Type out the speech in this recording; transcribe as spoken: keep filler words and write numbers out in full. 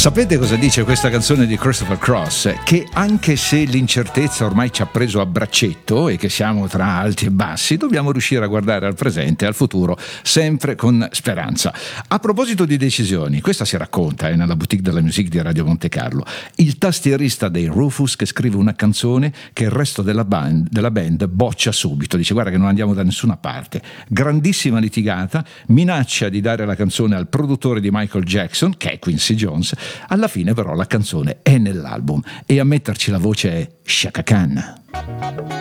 Sapete cosa dice questa canzone di Christopher Cross? Che anche se l'incertezza ormai ci ha preso a braccetto e che siamo tra alti e bassi, dobbiamo riuscire a guardare al presente e al futuro sempre con speranza. A proposito di decisioni, questa si racconta eh, nella boutique della musique di Radio Monte Carlo. Il tastierista dei Rufus che scrive una canzone che il resto della band, della band boccia subito, dice guarda che non andiamo da nessuna parte. Grandissima litigata, minaccia di dare la canzone al produttore di Michael Jackson, che è Quincy Jones. Alla fine però la canzone è nell'album e a metterci la voce è Chaka Khan.